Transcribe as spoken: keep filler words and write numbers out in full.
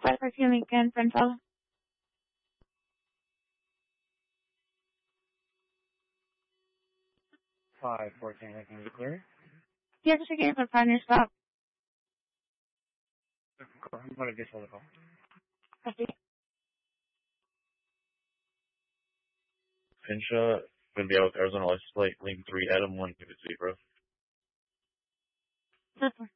five fourteen Lincoln, Frenchville. five fourteen Lincoln, is it clear? Yeah, just get your find your stop. I'm going to just hold the call. Copy. Finshaw, going to be out with Arizona license plate, link three, Adam one, give it zero. This one.